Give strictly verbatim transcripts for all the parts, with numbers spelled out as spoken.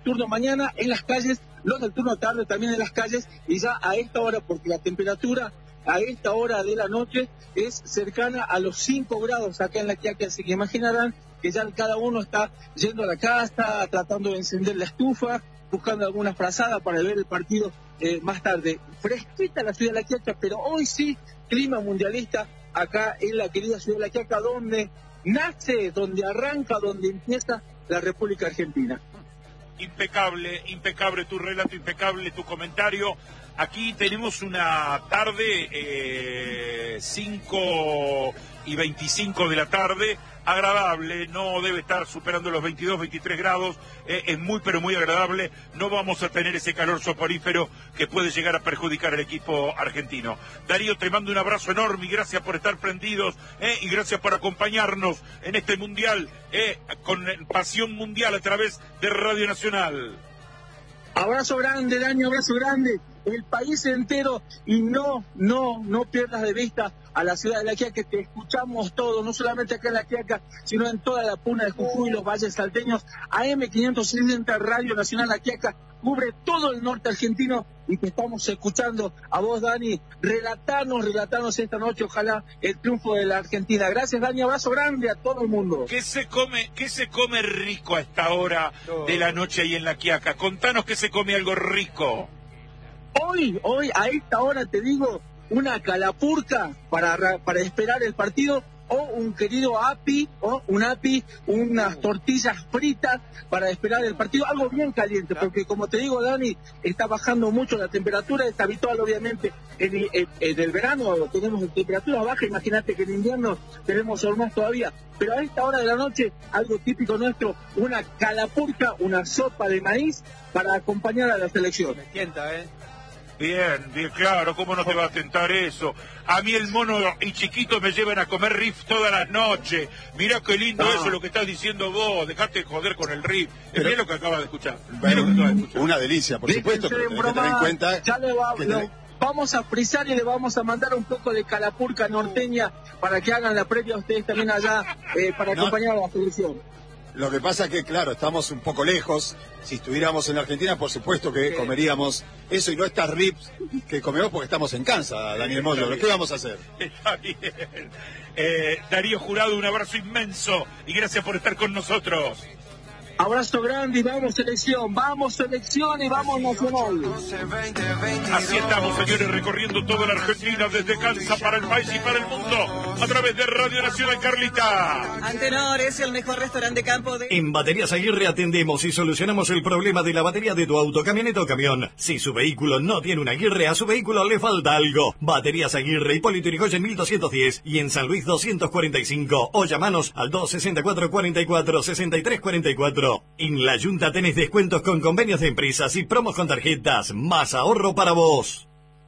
turno mañana en las calles, los del turno tarde también en las calles, y ya a esta hora, porque la temperatura a esta hora de la noche es cercana a los cinco grados acá en La Quiaca, así que imaginarán que ya cada uno está yendo a la casa, tratando de encender la estufa, buscando alguna frazada para ver el partido eh, más tarde. Fresquita la ciudad de La Quiaca, pero hoy sí, clima mundialista acá en la querida ciudad de La Quiaca, donde nace, donde arranca, donde empieza la República Argentina. Impecable, impecable tu relato, impecable tu comentario. Aquí tenemos una tarde, eh, cinco y veinticinco de la tarde, agradable, no debe estar superando los veintidós, veintitrés grados, eh, es muy pero muy agradable, no vamos a tener ese calor soporífero que puede llegar a perjudicar al equipo argentino. Darío, te mando un abrazo enorme y gracias por estar prendidos, eh, y gracias por acompañarnos en este mundial, eh, con pasión mundial a través de Radio Nacional. Abrazo grande, Dani, abrazo grande, el país entero, y no, no, no pierdas de vista a la ciudad de La Quiaca, que te escuchamos todos, no solamente acá en La Quiaca, sino en toda la Puna de Jujuy, los valles salteños. A M quinientos sesenta Radio Nacional La Quiaca cubre todo el norte argentino y te estamos escuchando a vos, Dani. Relatanos, relatanos esta noche, ojalá, el triunfo de la Argentina. Gracias, Dani, abrazo grande a todo el mundo. ¿Qué se come, qué se come rico a esta hora de la noche ahí en La Quiaca? Contanos que se come algo rico. Hoy, hoy, a esta hora te digo, una calapurca para, para esperar el partido, o un querido api, o un api, unas tortillas fritas para esperar el partido, algo bien caliente, porque como te digo, Dani, está bajando mucho la temperatura, es habitual obviamente, en, en, en el verano tenemos temperatura baja, imagínate que en invierno tenemos aún más todavía, pero a esta hora de la noche, algo típico nuestro, una calapurca, una sopa de maíz para acompañar a la selección. Me tienta, ¿eh? Bien, bien, claro, ¿cómo no te va a tentar eso? A mí el mono y chiquito me llevan a comer rif todas las noches. Mirá qué lindo Ah. eso, lo que estás diciendo vos. Dejate de joder con el rif. Pero- Mirá lo que acabas de escuchar. Mirá Bueno, lo que acabas de escuchar. una delicia, por supuesto, Déjense pero de tenés que tener en bromar, cuenta ya le va- que lo- tenés- vamos a frizar y le vamos a mandar un poco de calapurca norteña para que hagan la previa ustedes también allá, eh, para No. acompañar a la selección. Lo que pasa es que, claro, estamos un poco lejos. Si estuviéramos en la Argentina, por supuesto que Sí. comeríamos eso y no estas rips que comemos porque estamos en Kansas, Daniel Moyo. ¿Qué vamos a hacer? Está bien. Eh, Darío Jurado, un abrazo inmenso y gracias por estar con nosotros. Abrazo grande y vamos selección, vamos selección y vamos nacional. Así estamos, señores, recorriendo toda la Argentina, desde Kansas para el país y para el mundo, a través de Radio Nacional. Carlita. Antenor es el mejor restaurante de campo de... En Baterías Aguirre atendemos y solucionamos el problema de la batería de tu auto, camioneta o camión. Si su vehículo no tiene una Aguirre, a su vehículo le falta algo. Baterías Aguirre, Hipólito Yrigoyen mil doscientos diez y en San Luis doscientos cuarenta y cinco. O llamanos al dos sesenta y cuatro, cuarenta y cuatro, sesenta y tres cuarenta y cuatro. En La Junta tenés descuentos con convenios de empresas y promos con tarjetas. Más ahorro para vos.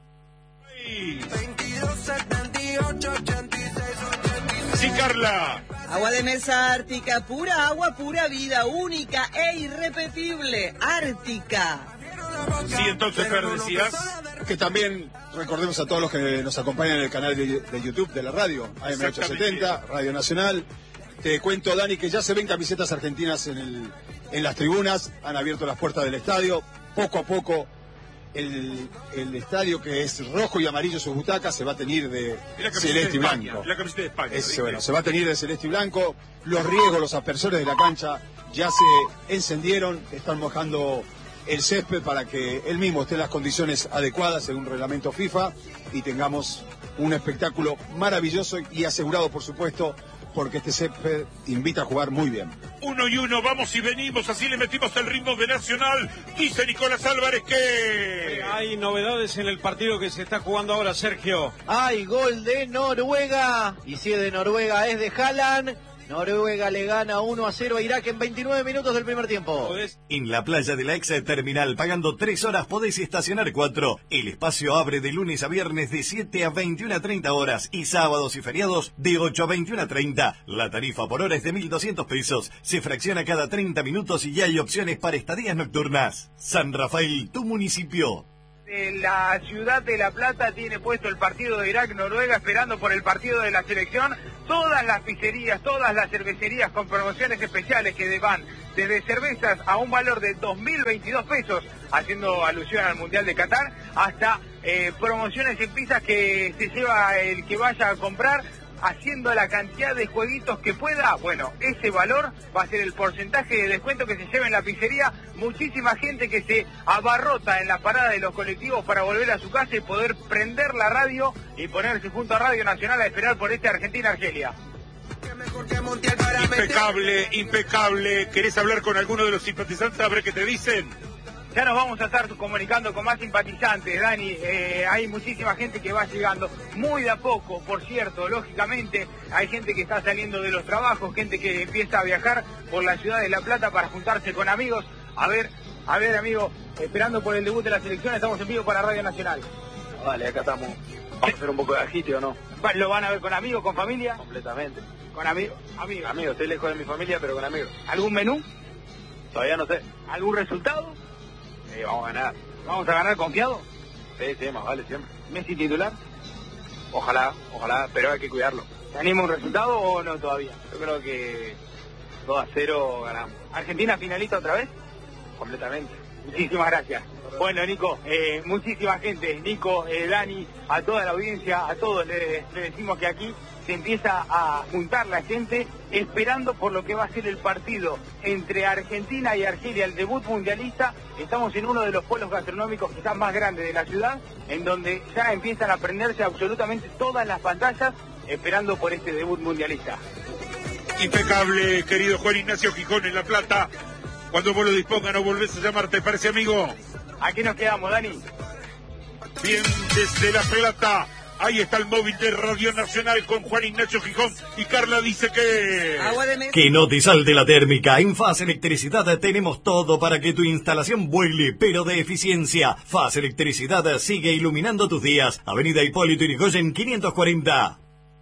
Sí, Carla. Agua de mesa Ártica, pura agua, pura vida, única e irrepetible. Ártica. Sí, entonces, Fer, decías. Que también recordemos a todos los que nos acompañan en el canal de, de YouTube de la radio, A M ochocientos setenta, Radio Nacional. Te cuento, Dani, que ya se ven camisetas argentinas en, el, en las tribunas, han abierto las puertas del estadio. Poco a poco el, el estadio, que es rojo y amarillo sus butacas, se va a teñir de La camiseta celeste de y España, blanco. la camiseta de España. Es, ¿viste? bueno, se va a teñir de celeste y blanco. Los riegos, los aspersores de la cancha ya se encendieron, están mojando el césped para que él mismo esté en las condiciones adecuadas según reglamento FIFA y tengamos un espectáculo maravilloso y asegurado, por supuesto, porque este césped invita a jugar muy bien. Uno y uno, vamos y venimos, así le metimos el ritmo de Nacional. Dice Nicolás Álvarez que... Hay novedades en el partido que se está jugando ahora, Sergio. Hay gol de Noruega, y si es de Noruega es de Haaland. Noruega le gana uno a cero a Irak en veintinueve minutos del primer tiempo. Podés- En la playa de la ex terminal, pagando tres horas, podés estacionar cuatro. El espacio abre de lunes a viernes de siete a veintiuna a treinta horas y sábados y feriados de ocho a veintiuna a treinta. La tarifa por hora es de mil doscientos pesos. Se fracciona cada treinta minutos y ya hay opciones para estadías nocturnas. San Rafael, tu municipio. La ciudad de La Plata tiene puesto el partido de Irak-Noruega esperando por el partido de la selección. Todas las pizzerías, todas las cervecerías con promociones especiales que van desde cervezas a un valor de dos mil veintidós pesos, haciendo alusión al Mundial de Qatar, hasta eh, promociones en pizzas que se lleva el que vaya a comprar, haciendo la cantidad de jueguitos que pueda. Bueno, ese valor va a ser el porcentaje de descuento que se lleva en la pizzería. Muchísima gente que se abarrota en la parada de los colectivos para volver a su casa y poder prender la radio y ponerse junto a Radio Nacional a esperar por este Argentina-Argelia. Impecable, impecable. ¿Querés hablar con alguno de los simpatizantes a ver qué te dicen? Ya nos vamos a estar comunicando con más simpatizantes, Dani. Eh, hay muchísima gente que va llegando, muy de a poco, por cierto, lógicamente. Hay gente que está saliendo de los trabajos, gente que empieza a viajar por la ciudad de La Plata para juntarse con amigos. A ver, a ver, amigo, esperando por el debut de la selección, estamos en vivo para Radio Nacional. Vale, acá estamos. Vamos a hacer un poco de agite, ¿o no? ¿Lo van a ver con amigos, con familia? Completamente. ¿Con amigos? Amigos. Amigos, estoy lejos de mi familia, pero con amigos. ¿Algún menú? Todavía no sé. ¿Algún resultado? Sí, vamos a ganar. ¿Vamos a ganar confiado? Sí, sí, más vale siempre. ¿Messi titular? Ojalá, ojalá, pero hay que cuidarlo. ¿Se anima un resultado o no todavía? Yo creo que dos a cero ganamos. ¿Argentina finalista otra vez? Completamente. Muchísimas gracias. Bueno, Nico, eh, muchísima gente, Nico, eh, Dani, a toda la audiencia, a todos le, le decimos que aquí se empieza a juntar la gente esperando por lo que va a ser el partido entre Argentina y Argelia, el debut mundialista. Estamos en uno de los polos gastronómicos quizás más grandes de la ciudad, en donde ya empiezan a prenderse absolutamente todas las pantallas esperando por este debut mundialista. Impecable, querido Juan Ignacio Gijón en La Plata. Cuando vos lo dispongas no volvés a llamar, ¿te parece, amigo? Aquí nos quedamos, Dani. Bien, desde La Plata. Ahí está el móvil de Radio Nacional con Juan Ignacio Gijón. Y Carla dice que... Agua de mesa. Que no te salte la térmica. En Faz Electricidad tenemos todo para que tu instalación vuele, pero de eficiencia. Faz Electricidad sigue iluminando tus días. Avenida Hipólito Yrigoyen quinientos cuarenta.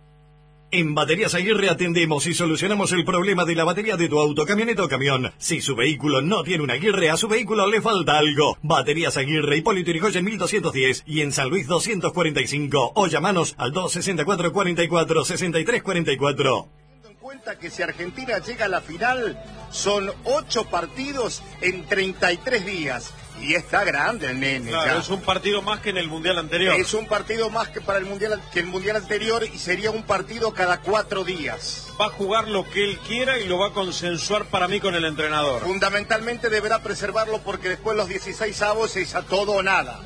En Baterías Aguirre atendemos y solucionamos el problema de la batería de tu auto, camioneta o camión. Si su vehículo no tiene una Aguirre, a su vehículo le falta algo. Baterías Aguirre, Hipólito Yrigoyen mil doscientos diez y en San Luis doscientos cuarenta y cinco. O llamanos al dos sesenta y cuatro, cuarenta y cuatro, sesenta y tres cuarenta y cuatro. Teniendo en cuenta que si Argentina llega a la final, son ocho partidos en treinta y tres días. Y está grande el nene. Claro, ya. es un partido más que en el Mundial anterior. Es un partido más que para el mundial que el mundial anterior y sería un partido cada cuatro días. Va a jugar lo que él quiera y lo va a consensuar para mí con el entrenador. Fundamentalmente deberá preservarlo porque después los dieciséis avos es a todo o nada.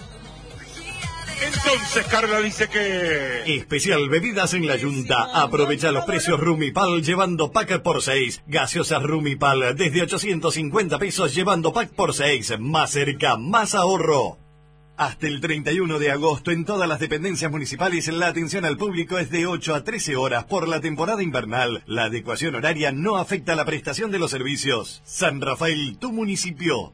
Entonces Carla dice que... Especial bebidas en la Yunta. Aprovecha los precios Rumipal llevando pack por seis. Gaseosas Rumipal desde ochocientos cincuenta pesos llevando pack por seis. Más cerca, más ahorro. Hasta el treinta y uno de agosto en todas las dependencias municipales la atención al público es de ocho a trece horas por la temporada invernal. La adecuación horaria no afecta la prestación de los servicios. San Rafael, tu municipio.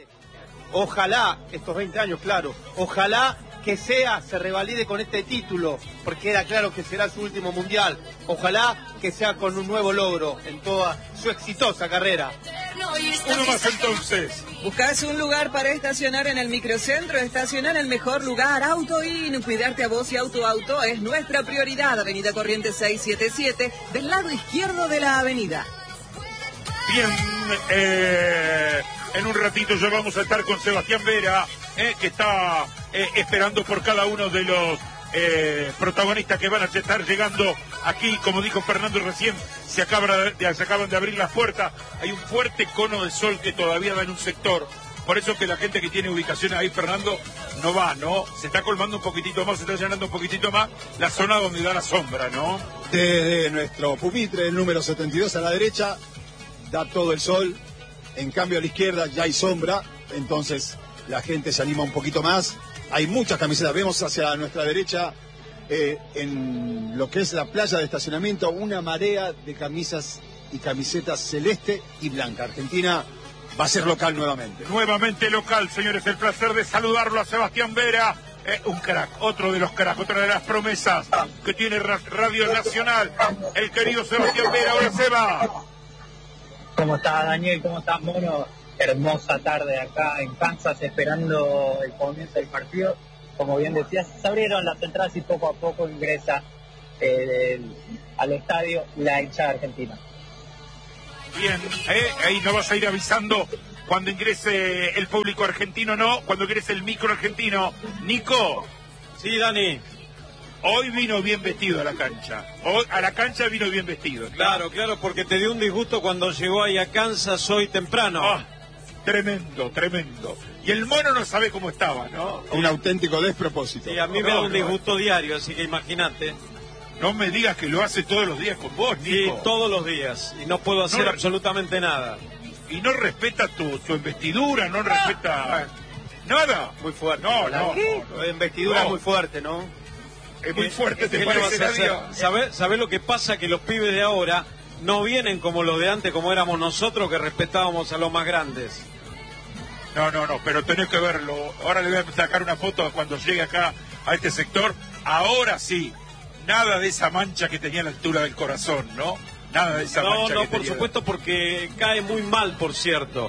Ojalá, estos veinte años, claro, ojalá que sea, se revalide con este título, porque era claro que será su último mundial. Ojalá que sea con un nuevo logro en toda su exitosa carrera. Uno más entonces. ¿Buscas un lugar para estacionar en el microcentro? Estacionar en el mejor lugar, AutoIn. Cuidarte a vos y Auto Auto es nuestra prioridad. Avenida Corrientes seiscientos setenta y siete, del lado izquierdo de la avenida. Bien, eh, en un ratito ya vamos a estar con Sebastián Vera, eh, que está eh, esperando por cada uno de los eh, protagonistas que van a estar llegando aquí. Como dijo Fernando recién, se, acaba de, se acaban de abrir las puertas. Hay un fuerte cono de sol que todavía da en un sector. Por eso que la gente que tiene ubicaciones ahí, Fernando, no va, ¿no? Se está colmando un poquitito más, se está llenando un poquitito más la zona donde da la sombra, ¿no? Desde nuestro pupitre, el número setenta y dos a la derecha, da todo el sol. En cambio a la izquierda ya hay sombra, entonces la gente se anima un poquito más. Hay muchas camisetas, vemos hacia nuestra derecha, eh, en lo que es la playa de estacionamiento, una marea de camisas y camisetas celeste y blanca. Argentina va a ser local nuevamente. Nuevamente local, señores, el placer de saludarlo a Sebastián Vera. Eh, un crack, otro de los cracks, otra de las promesas que tiene Radio Nacional, el querido Sebastián Vera. Hola, Seba. ¿Cómo estás, Daniel? ¿Cómo estás, Mono? Hermosa tarde acá en Kansas, esperando el comienzo del partido. Como bien decías, se abrieron las entradas y poco a poco ingresa eh, el, al estadio la hinchada argentina. Bien, ¿eh? Ahí nos vas a ir avisando cuando ingrese el público argentino, ¿no? Cuando ingrese el micro argentino. Nico. Sí, Dani. Hoy vino bien vestido a la cancha. Hoy a la cancha vino bien vestido. Claro, claro, porque te dio un disgusto cuando llegó ahí a Kansas hoy temprano. Ah, tremendo, tremendo. Y el mono no sabe cómo estaba, ¿no? Un auténtico despropósito. Sí, a mí me No, da un no. disgusto diario, así que imagínate. No me digas que lo hace todos los días con vos, Sí, Nico. todos los días. Y no puedo hacer No, absolutamente nada. Y no respeta tu, tu investidura, no respeta nada. Muy fuerte. No, no, ¿Qué? no, no. En vestidura No. muy fuerte, ¿no? Es muy fuerte, ¿Qué ¿te le vas parece, a hacer? Nadia? ¿Sabés, sabés lo que pasa? Que los pibes de ahora no vienen como los de antes, como éramos nosotros, que respetábamos a los más grandes. No, no, no, pero tenés que verlo. Ahora le voy a sacar una foto cuando llegue acá a este sector. Ahora sí, nada de esa mancha que tenía a la altura del corazón, ¿no? Nada de esa No, mancha no, que por tenía. supuesto, porque cae muy mal, por cierto.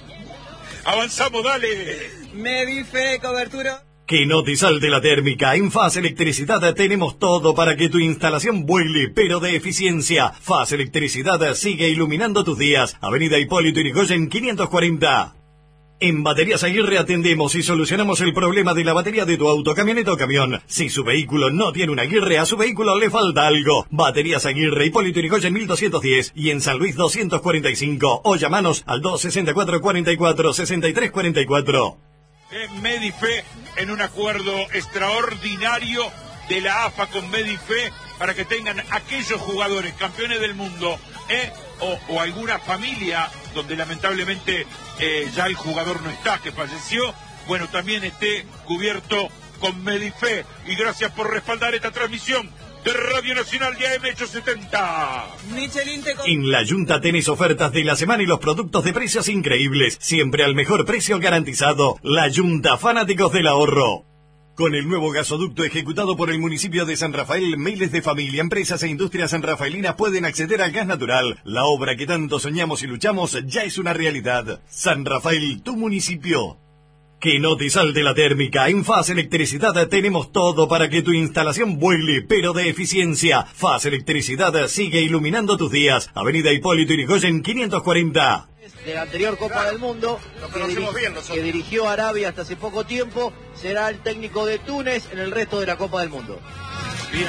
Avanzamos, dale. Medife, cobertura. Que no te salte la térmica. En Faz Electricidad tenemos todo para que tu instalación vuele, pero de eficiencia. Faz Electricidad sigue iluminando tus días. Avenida Hipólito Yrigoyen quinientos cuarenta. En Baterías Aguirre atendemos y solucionamos el problema de la batería de tu auto, camioneta o camión. Si su vehículo no tiene una Aguirre, a su vehículo le falta algo. Baterías Aguirre, Hipólito Yrigoyen mil doscientos diez y en San Luis doscientos cuarenta y cinco. O llamanos al dos sesenta y cuatro, cuarenta y cuatro, sesenta y tres cuarenta y cuatro. Eh, Medife en un acuerdo extraordinario de la A F A con Medife para que tengan aquellos jugadores campeones del mundo eh, o, o alguna familia donde lamentablemente eh, ya el jugador no está, que falleció, bueno, también esté cubierto con Medife. Y gracias por respaldar esta transmisión de Radio Nacional de A M ochocientos setenta. Michelin te co- En la Junta tenés ofertas de la semana y los productos de precios increíbles. Siempre al mejor precio garantizado. La Junta, fanáticos del ahorro. Con el nuevo gasoducto ejecutado por el municipio de San Rafael, miles de familias, empresas e industrias sanrafaelinas pueden acceder al gas natural. La obra que tanto soñamos y luchamos ya es una realidad. San Rafael, tu municipio. Que no te salte la térmica. En Faz Electricidad tenemos todo para que tu instalación vuele, pero de eficiencia. Faz Electricidad sigue iluminando tus días. Avenida Hipólito Yrigoyen quinientos cuarenta. De la anterior Copa del Mundo, Nos que, conocemos diri- bien nosotros. que dirigió a Arabia hasta hace poco tiempo, será el técnico de Túnez en el resto de la Copa del Mundo. Bien.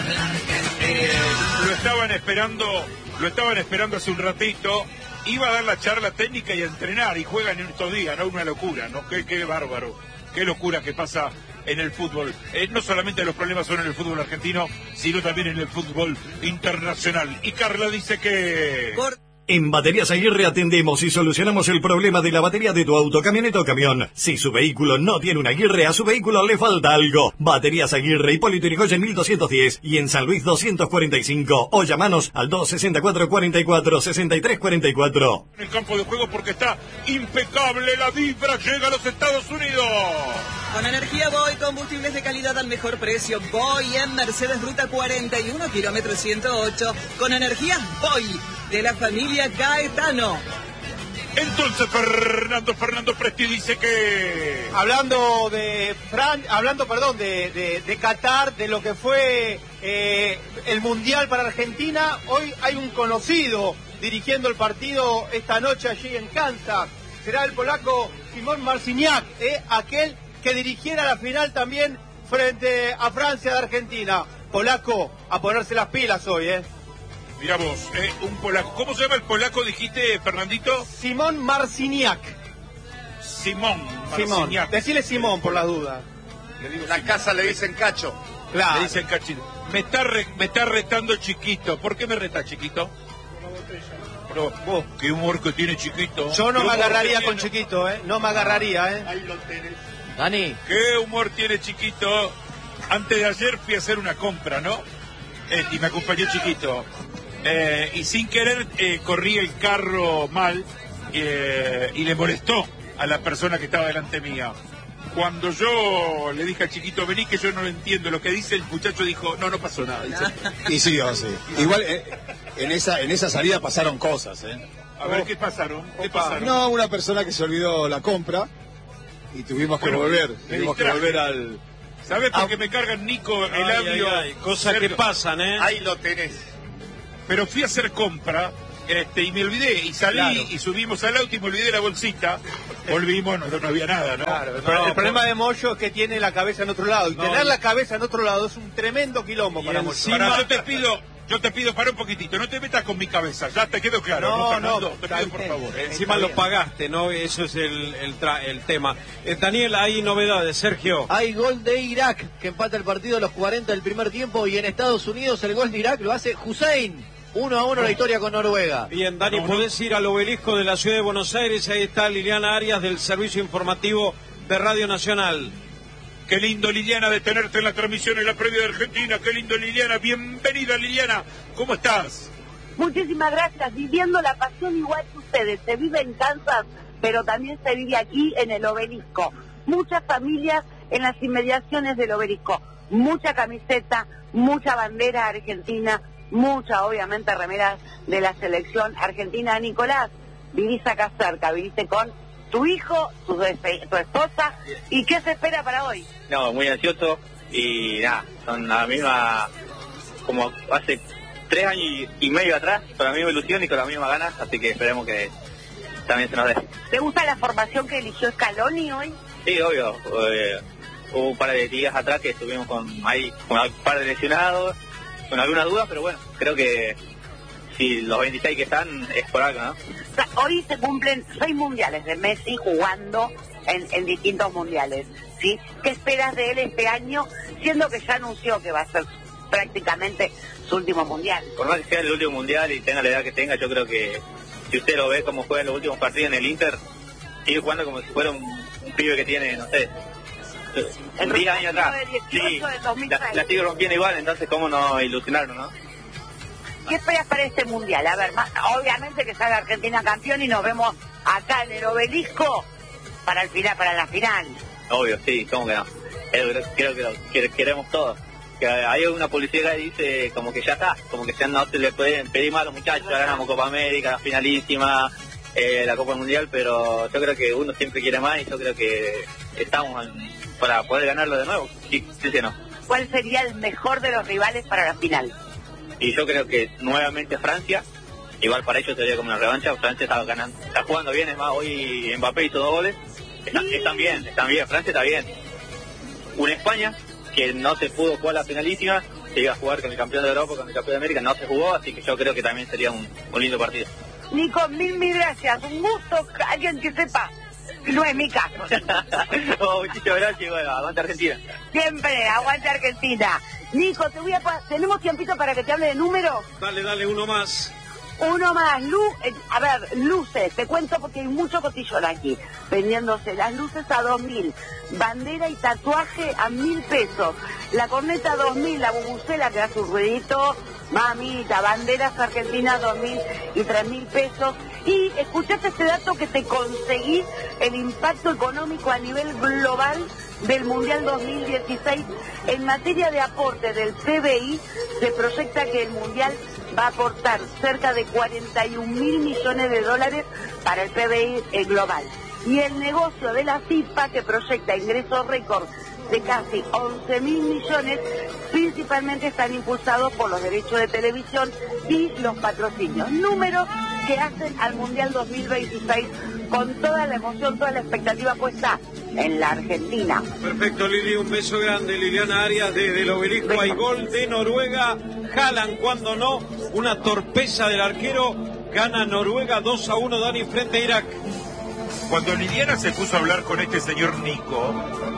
Eh, lo estaban esperando, lo estaban esperando hace un ratito. Iba a dar la charla técnica y a entrenar y juegan en estos días, ¿no? Una locura, ¿no? Qué, qué bárbaro, qué locura que pasa en el fútbol. Eh, no solamente los problemas son en el fútbol argentino, sino también en el fútbol internacional. Y Carla dice que... Cor- En Baterías Aguirre atendemos y solucionamos el problema de la batería de tu auto, camioneta o camión. Si su vehículo no tiene una Aguirre, a su vehículo le falta algo. Baterías Aguirre, Hipólito Yrigoyen mil doscientos diez y en San Luis doscientos cuarenta y cinco. O llamanos al dos sesenta y cuatro, cuarenta y cuatro, sesenta y tres cuarenta y cuatro. en el campo de juego porque está impecable la vibra, llega a los Estados Unidos. Con energía Boy, combustibles de calidad al mejor precio. Boy en Mercedes Ruta cuarenta y uno, kilómetro ciento ocho. Con energía Boy, de la familia Gaetano. Entonces Fernando, Fernando Presti dice que... Hablando de Fran, hablando, perdón, de, de, de Qatar, de lo que fue eh, el Mundial para Argentina, hoy hay un conocido dirigiendo el partido esta noche allí en Kansas. Será el polaco Simón Marciniak, eh, aquel que dirigiera la final también frente a Francia de Argentina. Polaco, a ponerse las pilas hoy, ¿eh? Mirá vos, eh, un polaco. ¿Cómo se llama el polaco, dijiste, Fernandito? Simón Marciniak. Simón. Simón. Marciniak. Decile Simón por las dudas. Le digo La Simón. casa le dicen cacho. Claro. Le dicen cachito. Me está, re- me está retando Chiquito. ¿Por qué me reta Chiquito? Pero, vos, qué humor que tiene Chiquito. Yo no Qué me humor agarraría que con tiene. Chiquito, ¿eh? No me agarraría, ¿eh? Ahí lo tenés. Dani, Qué humor tiene Chiquito. Antes de ayer fui a hacer una compra, ¿no? Eh, y me acompañó Chiquito. Eh, y sin querer eh, corrí el carro mal eh, y le molestó a la persona que estaba delante mía. Cuando yo le dije al Chiquito, vení que yo no lo entiendo, lo que dice el muchacho dijo, no, no pasó nada. Dice, Y sí, o sí. Igual eh, en esa en esa salida pasaron cosas, ¿eh? a ver, ¿qué pasaron? ¿Qué Opa. pasaron? No, una persona que se olvidó la compra y tuvimos que Bueno, volver. me Tuvimos que distraje. volver al... ¿Sabes por Ah. qué me cargan Nico, Ay, Eladio? ay, ay, cosas que Sergio? pasan, ¿eh? Ahí lo tenés. Pero fui a hacer compra Este, y me olvidé, y salí, Claro. y subimos al auto y me olvidé de la bolsita. Volvimos, no, no había nada, ¿no? Claro, el, No, el por- problema de Moyo es que tiene la cabeza en otro lado. Y No, tener y- la cabeza en otro lado es un tremendo quilombo Y para Moyo. encima- Pará, yo te pido, yo te pido, para un poquitito, no te metas con mi cabeza, ya te quedó claro, No, ¿no, Fernando? no, te está pido por bien. favor. ¿eh? Encima lo pagaste, ¿no? Eso es el, el, tra- el tema. Eh, Daniel, hay novedades, Sergio. Hay gol de Irak, que empata el partido a los cuarenta del primer tiempo. Y en Estados Unidos el gol de Irak lo hace Hussein. Uno a uno la historia con Noruega. Bien, Dani, podés ir al obelisco de la ciudad de Buenos Aires. Ahí está Liliana Arias del Servicio Informativo de Radio Nacional. Qué lindo, Liliana, de tenerte en la transmisión en la previa de Argentina. Qué lindo, Liliana. Bienvenida, Liliana. ¿Cómo estás? Muchísimas gracias. Viviendo la pasión igual que ustedes. Se vive en Kansas, pero también se vive aquí en el obelisco. Muchas familias en las inmediaciones del obelisco. Mucha camiseta, mucha bandera argentina, mucha, obviamente, remeras de la selección argentina. Nicolás, vivís acá cerca, viviste con tu hijo, tu, tu esposa. ¿Y qué se espera para hoy? No, muy ansioso y nada, son la misma, como hace tres años y, y medio atrás, con la misma ilusión y con las mismas ganas, así que esperemos que también se nos dé. ¿Te gusta la formación que eligió Scaloni hoy? Sí, obvio, eh, hubo un par de días atrás que estuvimos con ahí con un par de lesionados, con algunas dudas, pero bueno, creo que si los veintiséis que están es por algo, ¿no? O sea, hoy se cumplen seis mundiales de Messi jugando en, en distintos mundiales, ¿sí? ¿Qué esperas de él este año, siendo que ya anunció que va a ser prácticamente su último mundial? Por más que sea el último mundial y tenga la edad que tenga, yo creo que si usted lo ve como juega en los últimos partidos en el Inter, sigue jugando como si fuera un, un pibe que tiene, no sé, El diez años atrás. de dieciocho Sí, del dos mil seis. la, la sigue rompiendo igual, entonces cómo no ilusionarnos, ¿no? ¿Qué esperas para este mundial? A ver, más, obviamente que salga Argentina campeón y nos vemos acá en el obelisco para el final, para la final. Obvio, sí, cómo que no. Creo, creo que lo que- queremos todos. Que hay una publicidad que dice como que ya está, como que ya no se le pueden pedir más a los muchachos, ya ganamos Copa América, la finalísima, eh, la Copa Mundial, pero yo creo que uno siempre quiere más y yo creo que estamos en- para poder ganarlo de nuevo, sí, sí, sí, no. ¿Cuál sería el mejor de los rivales para la final? Y yo creo que nuevamente Francia, igual para ellos sería como una revancha, Francia está ganando, está jugando bien, es más, hoy Mbappé hizo dos goles, están, están bien, están bien, Francia está bien. Una España, que no se pudo jugar la finalísima, se iba a jugar con el campeón de Europa, con el campeón de América, no se jugó, así que yo creo que también sería un, un lindo partido. Nico, mil, mil gracias. Un gusto, alguien que sepa. No es mi caso. No, muchísimas gracias, bueno, aguante Argentina. Siempre, aguante Argentina. Nico, te voy a pa- ¿tenemos tiempito para que te hable de números? Dale, dale, uno más. Uno más, Lu, eh, a ver, luces, te cuento porque hay mucho cotillón aquí, vendiéndose las luces a dos mil, bandera y tatuaje a mil pesos, la corneta a dos mil, la bubucela que da su ruidito, mamita, banderas argentinas dos mil y tres mil pesos, y escuchaste este dato que te conseguí, el impacto económico a nivel global del Mundial dos mil dieciséis, en materia de aporte del P B I, se proyecta que el Mundial va a aportar cerca de cuarenta y un mil millones de dólares para el P B I global. Y el negocio de la FIFA, que proyecta ingresos récord de casi once mil millones, principalmente están impulsados por los derechos de televisión y los patrocinios. Números que hacen al Mundial dos mil veintiséis con toda la emoción, toda la expectativa puesta en la Argentina. Perfecto, Lili, un beso grande. Liliana Arias desde el obelisco. Hay gol de Noruega. Jalan cuando no. Una torpeza del arquero. Gana Noruega dos a uno, Dani, frente a Irak. Cuando Liliana se puso a hablar con este señor Nico,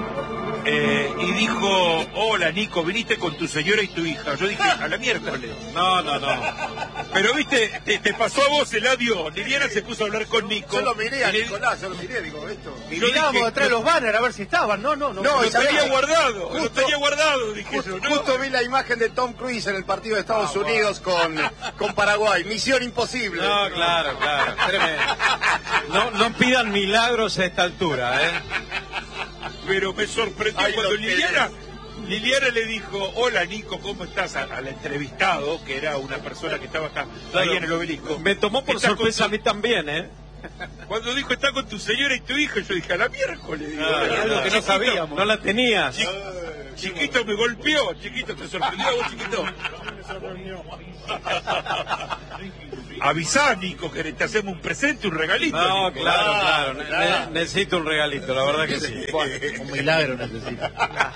eh, y dijo, hola Nico, viniste con tu señora y tu hija. Yo dije, a la miércoles. No, no, no. Pero viste, te, te pasó a vos, Eladio. Liliana se puso a hablar con Nico. Yo lo miré a Y le- Nicolás, yo lo miré, digo, esto. Y Yo mirábamos dije, detrás de los banners a ver si estaban. No, no, no. No, Lo y sabés tenía que- guardado, lo justo- tenía guardado, dije Justo, yo, ¿no? justo vi la imagen de Tom Cruise en el partido de Estados Ah, Unidos con, con Paraguay. Misión imposible. No, claro, claro. Tremendo. No, no pidan milagros a esta altura, ¿eh? Pero me sorprendió Ay, cuando lo que Liliana, Liliana le dijo, hola Nico, ¿cómo estás? A- al entrevistado, que era una persona que estaba acá, Claro. ahí en el obelisco. Me tomó por Está con sorpresa a tu- mí también, ¿eh? Cuando dijo, está con tu señora y tu hija, yo dije, a la miércoles. Digo, Ah, "Era algo que no chiquito". sabíamos. No la tenías. Chi- chiquito me golpeó, chiquito, ¿te sorprendió a vos, chiquito? Avisá, Nico, que te hacemos un presente, un regalito. No, Nico. claro, Ah, claro. Ne- claro. ne- necesito un regalito, la verdad que sí. Bueno, un milagro necesito.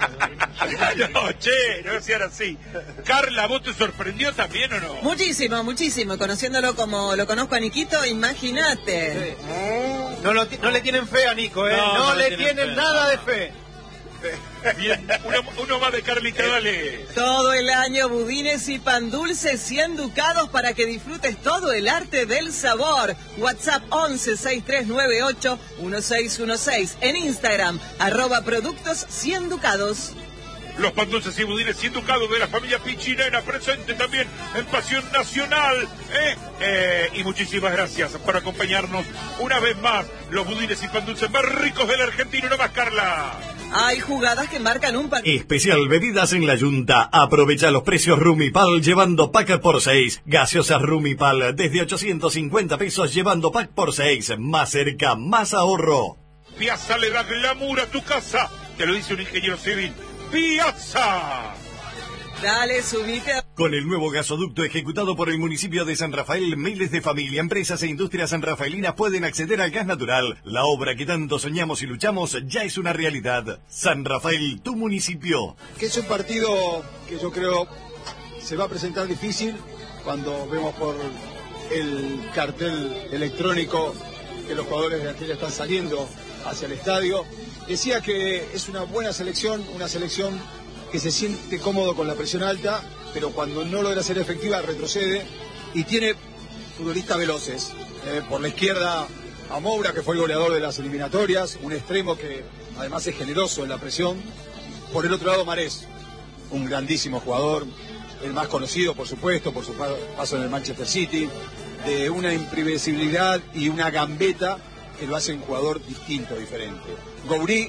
No, che, no sean así. Carla, ¿vos te sorprendió también o no? Muchísimo, muchísimo. Conociéndolo como lo conozco a Niquito, imagínate. No, lo ti- no le tienen fe a Nico, ¿eh? No, No, no le le tienen tienen fe. nada de fe. Bien, uno, uno más de Carlita, dale. Todo el año budines y pan dulce cien ducados para que disfrutes todo el arte del sabor. WhatsApp once sesenta y tres noventa y ocho dieciséis dieciséis. En Instagram, arroba productos cien ducados. Los pan dulces y budines cien ducados de la familia Pichinena, presente también en Pasión Nacional. ¿eh? Eh, y muchísimas gracias por acompañarnos una vez más. Los budines y pan dulces más ricos del argentino, no más, Carla. Hay jugadas que marcan un partido. Especial bebidas en la Yunta. Aprovecha los precios Rumipal llevando pack por seis. Gaseosas Rumipal desde ochocientos cincuenta pesos llevando pack por seis. Más cerca, más ahorro. Piazza le da glamour a tu casa. Te lo dice un ingeniero civil. Piazza. Dale, subite a... Con el nuevo gasoducto ejecutado por el municipio de San Rafael, miles de familias, empresas e industrias sanrafaelinas pueden acceder al gas natural. La obra que tanto soñamos y luchamos ya es una realidad. San Rafael, tu municipio. Que es un partido que yo creo se va a presentar difícil cuando vemos por el cartel electrónico que los jugadores de Argentina están saliendo hacia el estadio. Decía que es una buena selección, una selección que se siente cómodo con la presión alta, pero cuando no logra ser efectiva retrocede y tiene futbolistas veloces. Eh, por la izquierda a Moura, que fue el goleador de las eliminatorias, un extremo que además es generoso en la presión. Por el otro lado Marés, un grandísimo jugador, el más conocido por supuesto, por su paso en el Manchester City, de una imprevisibilidad y una gambeta que lo hace un jugador distinto, diferente. Goury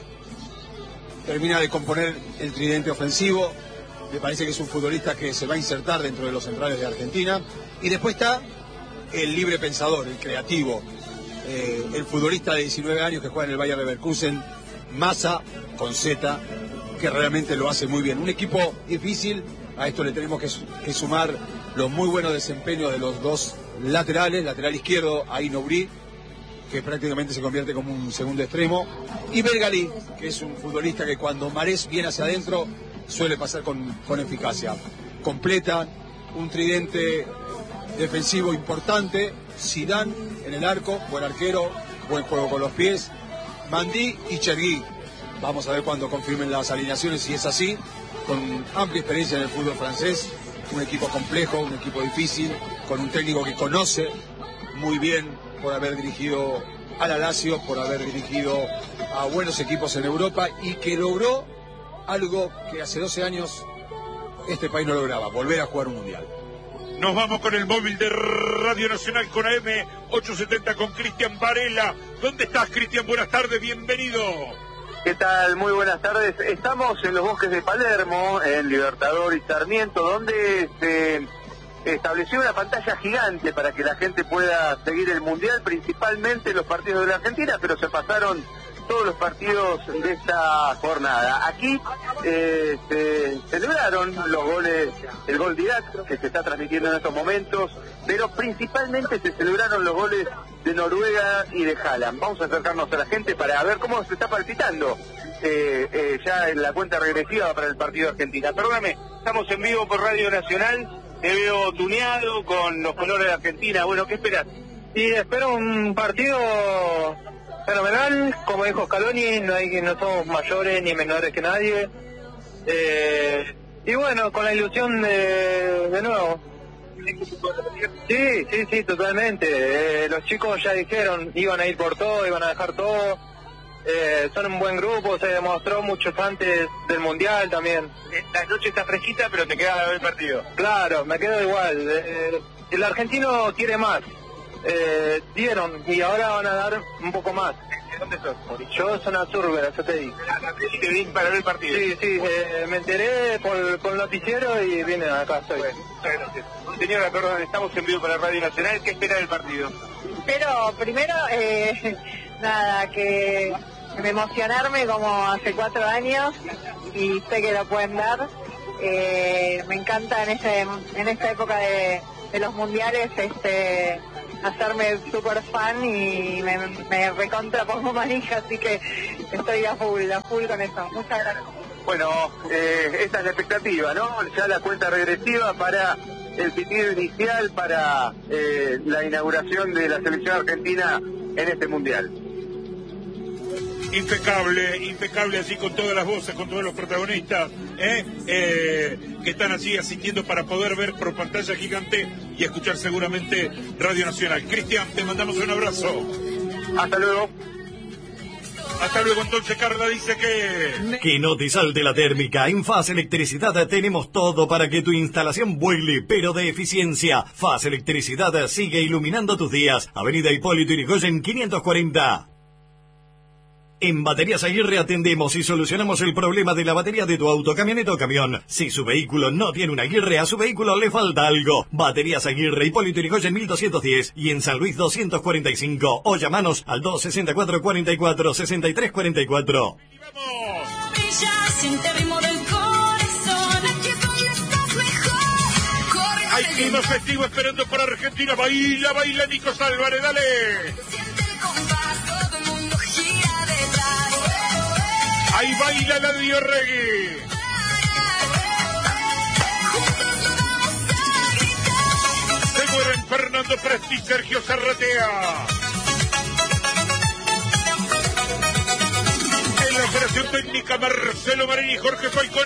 termina de componer el tridente ofensivo, me parece que es un futbolista que se va a insertar dentro de los centrales de Argentina. Y después está el libre pensador, el creativo, eh, el futbolista de diecinueve años que juega en el Bayer Leverkusen, Massa, con Z, que realmente lo hace muy bien. Un equipo difícil, a esto le tenemos que, que sumar los muy buenos desempeños de los dos laterales, lateral izquierdo, Aino Bri, que prácticamente se convierte como un segundo extremo, y Bergalí, que es un futbolista que cuando Marés viene hacia adentro suele pasar con, con eficacia. Completa un tridente defensivo importante, Zidane en el arco, buen arquero, buen juego con los pies, Mandí y Chergui. Vamos a ver cuando confirmen las alineaciones si es así, con amplia experiencia en el fútbol francés, un equipo complejo, un equipo difícil, con un técnico que conoce muy bien por haber dirigido a la Lazio, por haber dirigido a buenos equipos en Europa y que logró algo que hace doce años este país no lograba, volver a jugar un mundial. Nos vamos con el móvil de Radio Nacional con A M ochocientos setenta con Cristian Varela. ¿Dónde estás, Cristian? Buenas tardes, bienvenido. ¿Qué tal? Muy buenas tardes. Estamos en los bosques de Palermo, en Libertador y Sarmiento, donde se estableció una pantalla gigante para que la gente pueda seguir el Mundial, principalmente los partidos de la Argentina, pero se pasaron todos los partidos de esta jornada. Aquí eh, se celebraron los goles, el gol de Irak, que se está transmitiendo en estos momentos, pero principalmente se celebraron los goles de Noruega y de Haaland. Vamos a acercarnos a la gente para ver cómo se está palpitando eh, eh, ya en la cuenta regresiva para el partido de Argentina. Perdóname, estamos en vivo por Radio Nacional. Te veo tuneado con los colores de Argentina. Bueno, ¿qué esperas? Y espero un partido fenomenal, como dijo Scaloni, no hay no somos mayores ni menores que nadie. Eh, y bueno, con la ilusión de, de nuevo. Sí, sí, sí, totalmente. Eh, los chicos ya dijeron, iban a ir por todo, iban a dejar todo. Eh, son un buen grupo, se demostró mucho antes del Mundial también. La noche está fresquita, pero te queda a ver el partido. Claro, me quedo igual. Eh, el argentino quiere más. Eh, dieron y ahora van a dar un poco más. ¿De dónde sos? Yo soy Azúrbera, yo te digo. ¿Y te viniste para ver el partido? Sí, sí, eh, me enteré por, por el noticiero y vine acá, estoy. Bueno, muchas gracias. Señora, perdón, estamos en vivo para Radio Nacional. ¿Qué espera del partido? Pero primero, eh, nada, que de emocionarme como hace cuatro años y sé que lo pueden dar. Eh, me encanta en, ese, en esta época de, de los mundiales, este, hacerme súper fan y me, me recontra pongo manija, así que estoy a full, a full con eso. Muchas gracias. Bueno, eh, esta es la expectativa, ¿no? Ya la cuenta regresiva para el pitido inicial para eh, la inauguración de la selección argentina en este mundial. Impecable, impecable así con todas las voces, con todos los protagonistas ¿eh? Eh, que están así asistiendo para poder ver por pantalla gigante y escuchar seguramente Radio Nacional. Cristian, te mandamos un abrazo. Hasta luego. Hasta luego, entonces Carla dice que... Que no te salte la térmica. En Faz Electricidad tenemos todo para que tu instalación vuele, pero de eficiencia. Faz Electricidad sigue iluminando tus días. Avenida Hipólito Yrigoyen quinientos cuarenta. En Baterías Aguirre atendemos y solucionamos el problema de la batería de tu auto, camioneta o camión. Si su vehículo no tiene una Aguirre, a su vehículo le falta algo. Baterías Aguirre, Hipólito Yrigoyen mil doscientos diez y en San Luis doscientos cuarenta y cinco. O llamanos al dos sesenta y cuatro, cuarenta y cuatro, sesenta y tres cuarenta y cuatro. Hay clima festivo esperando para Argentina. Baila, baila Nico Álvarez, dale. Ahí baila la Diorregui. Se mueven Fernando Presti y Sergio Zarratea. En la operación técnica Marcelo Marín y Jorge Falcón.